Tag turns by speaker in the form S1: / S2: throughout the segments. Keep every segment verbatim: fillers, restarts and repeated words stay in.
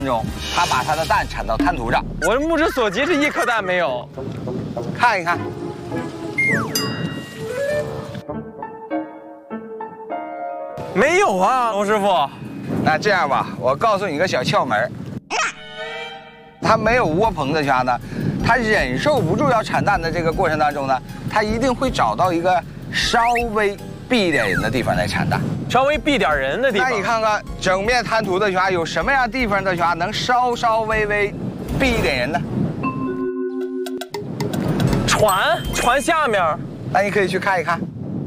S1: 中，它把它的蛋产到滩涂上。
S2: 我的目之所及是一颗蛋没有，
S1: 看一看。
S2: 没有啊，龙师傅。
S1: 那这样吧，我告诉你一个小窍门。它没有窝棚的虾呢，它忍受不住要产蛋的这个过程当中呢，它一定会找到一个稍微避一点人的地方来产蛋。
S2: 稍微避点人的地方。
S1: 那你看看整面滩涂的虾，有什么样地方的虾能稍稍微微避一点人呢？
S2: 船，船下面。
S1: 那你可以去看一看。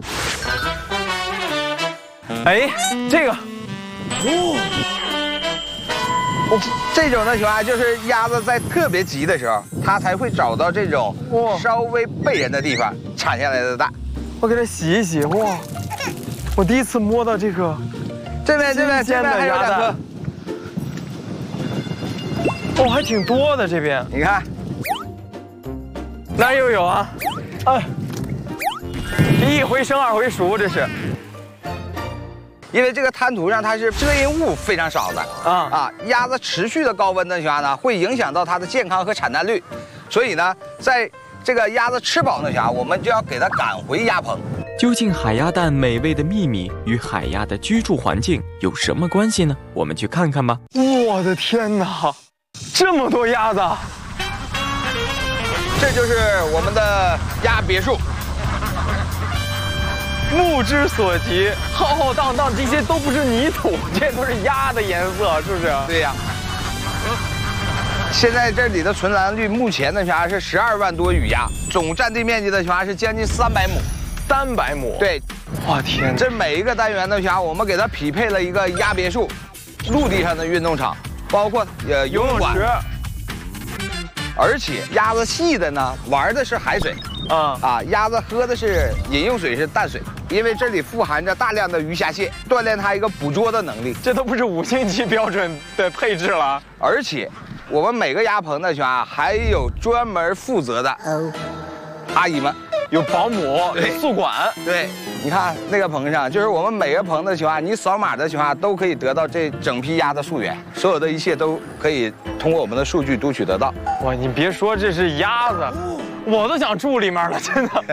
S2: 哎，这个，
S1: 哦，这种的虾就是鸭子在特别急的时候，它才会找到这种稍微背人的地方产下来的蛋。
S2: 我给它洗一洗，哇！我第一次摸到这个，
S1: 这边这边这边还有两颗，
S2: 哦，还挺多的这边。
S1: 你看，
S2: 哪儿又有啊？哎，一回生二回熟，这是。
S1: 因为这个滩涂上它是遮阴物非常少的啊啊，鸭子持续的高温的虾呢，会影响到它的健康和产蛋率，所以呢，在这个鸭子吃饱的虾，我们就要给它赶回鸭棚。
S3: 究竟海鸭蛋美味的秘密与海鸭的居住环境有什么关系呢？我们去看看吧。
S2: 我的天哪，这么多鸭子！
S1: 这就是我们的鸭别墅。
S2: 目之所及，浩浩荡荡，这些都不是泥土，这都是鸭的颜色，是不是？
S1: 对呀。现在这里的存栏率，目前的虾是十二万多羽鸭，总占地面积的虾是将近三百亩。
S2: 三百亩。
S1: 对，
S2: 哇天！
S1: 这每一个单元的虾，我们给它匹配了一个鸭别墅，陆地上的运动场，包括呃游泳馆。而且鸭子戏的呢，玩的是海水。啊啊！鸭子喝的是饮用水，是淡水，因为这里富含着大量的鱼虾蟹，锻炼它一个捕捉的能力。
S2: 这都不是五星级标准的配置了。
S1: 而且，我们每个鸭棚的虾还有专门负责的阿姨们，
S2: 有保姆，有宿管。
S1: 对，你看那个棚上，就是我们每个棚的虾，你扫码的虾都可以得到这整批鸭的溯源，所有的一切都可以通过我们的数据读取得到。
S2: 哇，你别说这是鸭子。我都想住里面了，真的。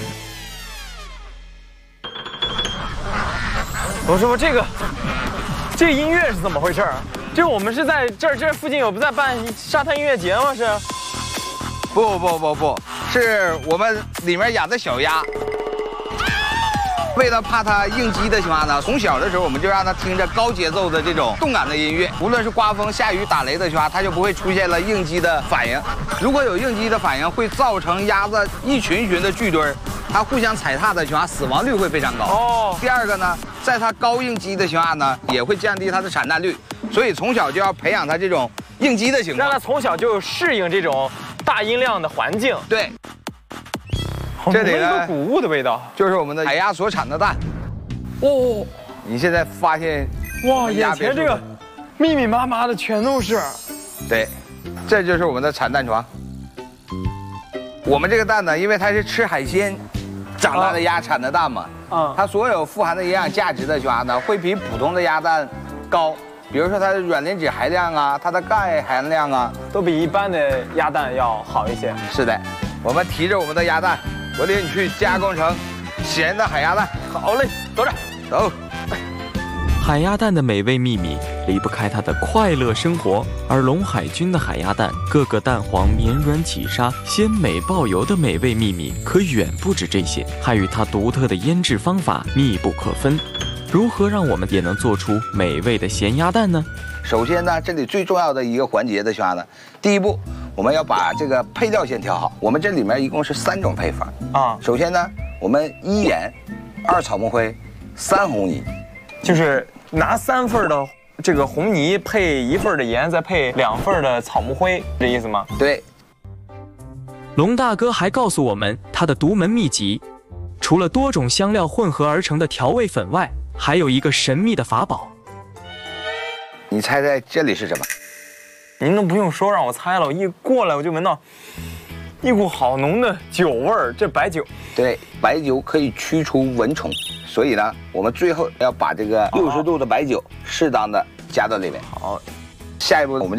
S2: 我说这个，这个音乐是怎么回事啊？这我们是在这儿这附近有不在办沙滩音乐节吗？是？
S1: 不不不不，是我们里面养的小鸭。为了怕它应激的情况呢，从小的时候我们就让它听着高节奏的这种动感的音乐，无论是刮风、下雨、打雷的情况，它就不会出现了应激的反应。如果有应激的反应，会造成鸭子一群一群的聚堆儿，它互相踩踏的情况，死亡率会非常高。哦。第二个呢，在它高应激的情况呢，也会降低它的产蛋率，所以从小就要培养它这种应激的情况，
S2: 让它从小就适应这种大音量的环境。
S1: 对。这里呢，
S2: 谷物的味道，
S1: 就是我们的海鸭所产的蛋。哦，你现在发现
S2: 哇，眼前这个密密麻麻的全都是。
S1: 对，这就是我们的产蛋床。我们这个蛋呢，因为它是吃海鲜长大的鸭产的蛋嘛，啊，它所有富含的营养价值的虾呢，会比普通的鸭蛋高。比如说它的软磷脂含量啊，它的钙含量啊，
S2: 都比一般的鸭蛋要好一些。
S1: 是的，我们提着我们的鸭蛋。我领你去加工成咸的海鸭蛋。
S2: 好嘞，走着，
S1: 走。
S3: 海鸭蛋的美味秘密离不开它的快乐生活，而龙海军的海鸭蛋个个蛋黄绵软起沙、鲜美爆油的美味秘密可远不止这些，还与它独特的腌制方法密不可分。如何让我们也能做出美味的咸鸭蛋呢？
S1: 首先呢，这里最重要的一个环节的虾呢，第一步我们要把这个配料先调好。我们这里面一共是三种配法啊。首先呢，我们一盐，二草木灰，三红泥，
S2: 就是拿三份的这个红泥配一份的盐，再配两份的草木灰，这意思吗？
S1: 对。
S3: 龙大哥还告诉我们他的独门秘籍，除了多种香料混合而成的调味粉外，还有一个神秘的法宝。
S1: 你猜猜这里是什么？
S2: 您都不用说，让我猜了，我一过来我就闻到一股好浓的酒味儿。这白酒，
S1: 对，白酒可以驱除蚊虫，所以呢，我们最后要把这个六十度的白酒适当的加到里面。
S2: 好，
S1: 下一步我们就。